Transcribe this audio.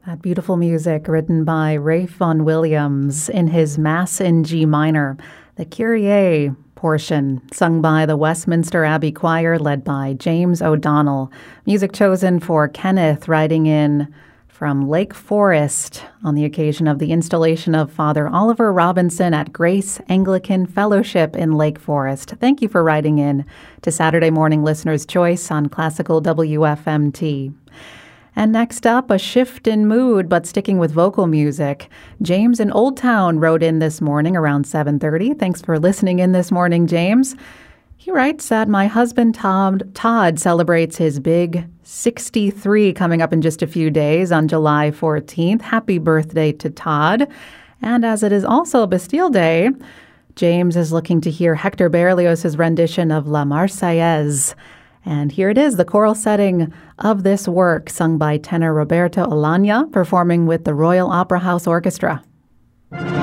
That beautiful music written by Ralph Vaughan Williams in his Mass in G minor, the Kyrie portion sung by the Westminster Abbey Choir led by James O'Donnell. Music chosen for Kenneth writing in from Lake Forest on the occasion of the installation of Father Oliver Robinson at Grace Anglican Fellowship in Lake Forest. Thank you for writing in to Saturday Morning Listener's Choice on Classical WFMT. And next up, a shift in mood, but sticking with vocal music. James in Old Town wrote in this morning around 7:30. Thanks for listening in this morning, James. He writes that my husband Todd celebrates his big 63 coming up in just a few days on July 14th. Happy birthday to Todd. And as it is also Bastille Day, James is looking to hear Hector Berlioz' rendition of La Marseillaise. And here it is, the choral setting of this work, sung by tenor Roberto Alagna, performing with the Royal Opera House Orchestra.